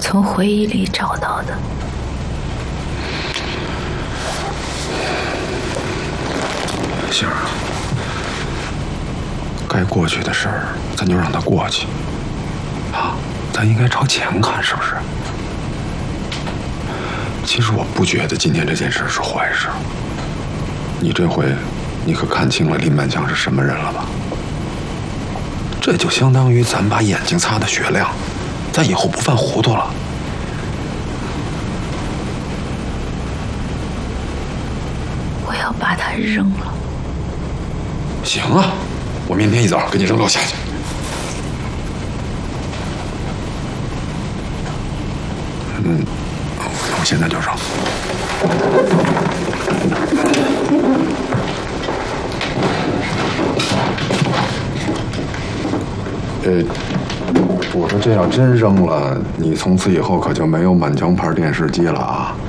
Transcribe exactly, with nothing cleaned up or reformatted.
从回忆里找到的。 杏儿啊，该过去的事儿，咱就让它过去。啊，咱应该朝前看，是不是？其实我不觉得今天这件事是坏事。你这回，你可看清了林满强是什么人了吧？这就相当于咱把眼睛擦得雪亮，咱以后不犯糊涂了。 我要把它扔了。 行啊，我明天一早给你扔楼下去。嗯，我现在就扔。呃，我说这要真扔了，你从此以后可就没有满江牌电视机了啊！